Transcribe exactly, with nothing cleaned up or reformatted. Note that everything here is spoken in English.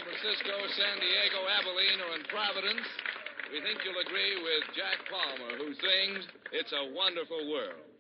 Francisco, San Diego, Abilene, or in Providence, we think you'll agree with Jack Palmer, who sings, It's a Wonderful World.